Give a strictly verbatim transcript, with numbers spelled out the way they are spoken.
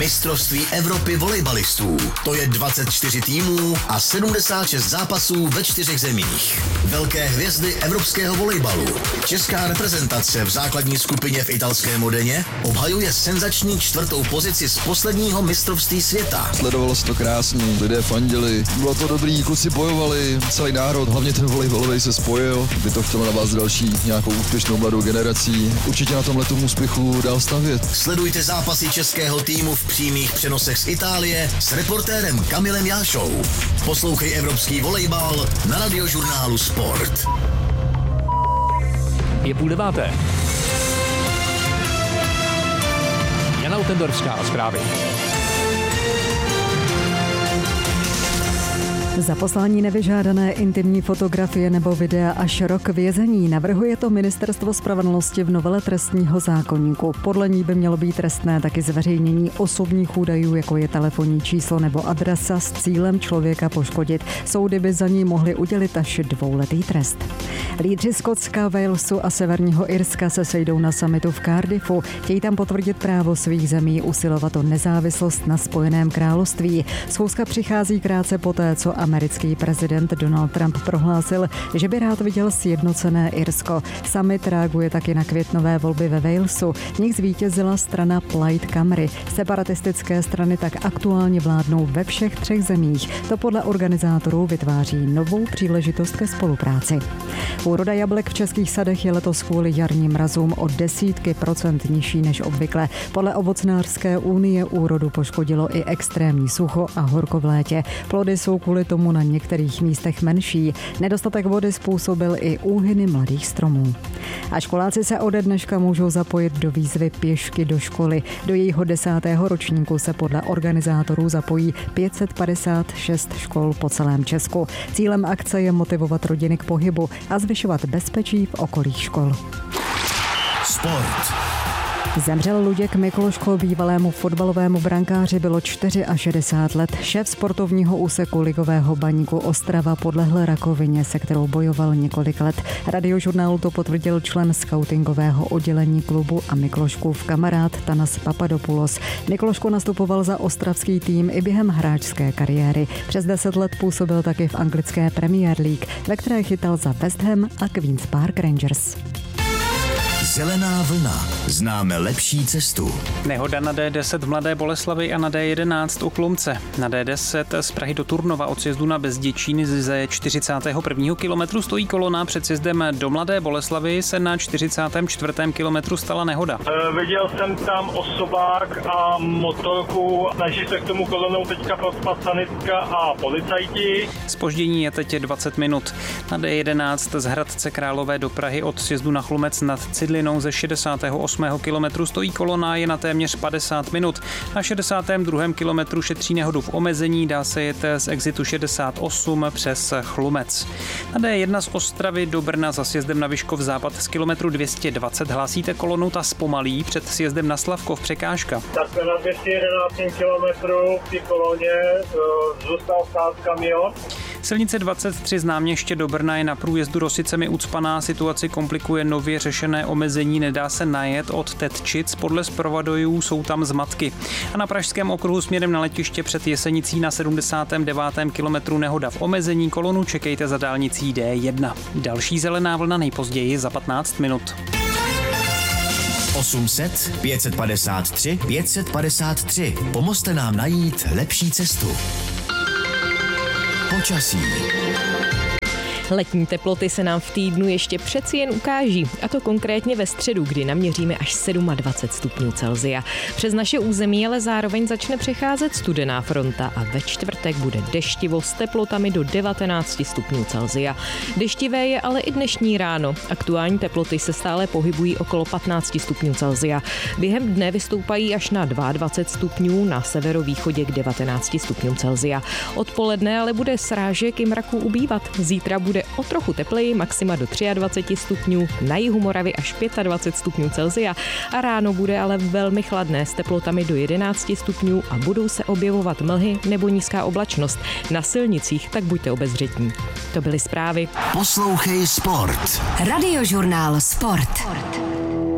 Mistrovství Evropy volejbalistů. To je dvacet čtyři týmů a sedmdesát šest zápasů ve čtyřech zemích. Velké hvězdy evropského volejbalu. Česká reprezentace v základní skupině v italské Modeně obhajuje senzační čtvrtou pozici z posledního mistrovství světa. Sledovalo se to krásně, lidé fandili, bylo to dobrý, kluci bojovali, celý národ, hlavně ten volejbalový se spojil, by to chtělo na vás další nějakou úspěšnou mladou generací. Určitě na tomhle tomu úspěchu dál stavět. Sledujte zápasy českého týmu v přímých přenosech z Itálie s reportérem Kamilem Jášou. Poslouchej evropský volejbal na Radiožurnálu Sport. Je půl deváté. Jana Utendorská a zprávy. Za poslání nevyžádané intimní fotografie nebo videa až rok vězení navrhuje to Ministerstvo spravedlnosti v novele trestního zákoníku. Podle ní by mělo být trestné taky zveřejnění osobních údajů, jako je telefonní číslo nebo adresa s cílem člověka poškodit. Soudy by za ní mohly udělit až dvouletý trest. Lídři Skotska, Walesu a Severního Irska se sejdou na summitu v Cardiffu. Chtějí tam potvrdit právo svých zemí usilovat o nezávislost na Spojeném království. Schůzka přichází krátce poté, co americký prezident Donald Trump prohlásil, že by rád viděl sjednocené Irsko. Summit reaguje taky na květnové volby ve Walesu. V nich zvítězila strana Plaid Cymru. Separatistické strany tak aktuálně vládnou ve všech třech zemích. To podle organizátorů vytváří novou příležitost ke spolupráci. Úroda jablek v českých sadech je letos kvůli jarním mrazům o desítky procent nižší než obvykle. Podle Ovocnářské unie úrodu poškodilo i extrémní sucho a horko v létě. Plody jsou kvůli tomu na některých místech menší. Nedostatek vody způsobil i úhyny mladých stromů. A školáci se ode dneška můžou zapojit do výzvy Pěšky do školy. Do jejího desátého ročníku se podle organizátorů zapojí pět set padesát šest škol po celém Česku. Cílem akce je motivovat rodiny k pohybu a zvyšovat bezpečí v okolí škol. Sport. Zemřel Luděk Mikloško, bývalému fotbalovému brankáři bylo šedesát čtyři let. Šéf sportovního úseku ligového Baníku Ostrava podlehl rakovině, se kterou bojoval několik let. Radiožurnálu to potvrdil člen skautingového oddělení klubu a Mikloškův kamarád Tanas Papadopoulos. Mikloško nastupoval za ostravský tým i během hráčské kariéry. Přes deset let působil taky v anglické Premier League, ve které chytal za West Ham a Queen's Park Rangers. Zelená vlna. Známe lepší cestu. Nehoda na D deset v Mladé Boleslavi a na D jedenáct u Chlumce. Na D deset z Prahy do Turnova od sjezdu na Bezděčín ze čtyřicátého prvního kilometru stojí kolona. Před sjezdem do Mladé Boleslavy se na čtyřicátém čtvrtém kilometru stala nehoda. E, viděl jsem tam osobák a motorku. Snaží se k tomu kolonou teďka prospat sanitka a policajti. Zpoždění je teď dvacet minut. Na D jedenáct z Hradce Králové do Prahy od sjezdu na Chlumec nad Cidlinou ze šedesátého osmého kilometru stojí kolona, je na téměř padesát minut. Na šedesátém druhém kilometru šetří nehodu v omezení, dá se jet z exitu šedesát osm přes Chlumec. Na D jedna z Ostravy do Brna za sjezdem na Vyškov západ z kilometru dvě stě dvacet hlásíte kolonu, ta zpomalí před sjezdem na Slavkov překážka. Tak jsme na dvě stě jedenáct kilometrů v té koloně, zůstal stát kamion. Silnice dvacet tři z Náměště do Brna je na průjezdu Rosicemi ucpaná, situaci komplikuje nově řešené omezení, nedá se najet od Tetčic, podle zpravodajů jsou tam zmatky. A na pražském okruhu směrem na letiště před Jesenicí na sedmdesátém devátém kilometru nehoda v omezení, kolonu čekejte za dálnicí D jedna. Další zelená vlna nejpozději za patnáct minut. osm set, pět set padesát tři, pět set padesát tři. Pomozte nám najít lepší cestu. Počasí. Letní teploty se nám v týdnu ještě přeci jen ukáží, a to konkrétně ve středu, kdy naměříme až dvacet sedm stupňů Celsia. Přes naše území ale zároveň začne přecházet studená fronta a ve čtvrtek bude deštivo s teplotami do devatenáct stupňů Celsia. Deštivé je ale i dnešní ráno. Aktuální teploty se stále pohybují okolo patnáct stupňů Celsia. Během dne vystoupají až na dvacet dva stupňů, na severovýchodě k devatenáct stupňům Celsia. Odpoledne ale bude srážek i mraků ubývat. Zítra bude o trochu tepleji, maxima do dvacet tři stupňů, na jihu Moravy až dvacet pět stupňů Celsia a ráno bude ale velmi chladné s teplotami do jedenáct stupňů a budou se objevovat mlhy nebo nízká oblačnost. Na silnicích tak buďte obezřetní. To byly zprávy. Poslouchej Sport. Radiožurnál Sport.